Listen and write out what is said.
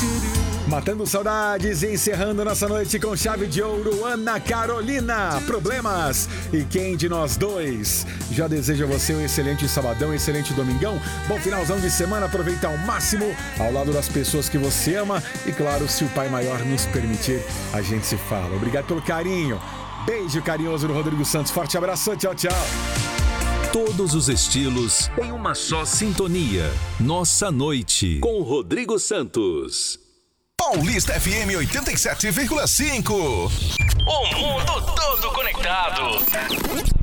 Matando saudades e encerrando nossa noite com chave de ouro, Ana Carolina. Problemas. E quem de nós dois já deseja a você um excelente sabadão, um excelente domingão, bom finalzão de semana, aproveitar ao máximo ao lado das pessoas que você ama e, claro, se o Pai Maior nos permitir, a gente se fala. Obrigado pelo carinho. Beijo carinhoso do Rodrigo Santos. Forte abraço. Tchau, tchau. Todos os estilos em uma só sintonia. Nossa noite com o Rodrigo Santos. Paulista FM 87,5. O mundo todo conectado.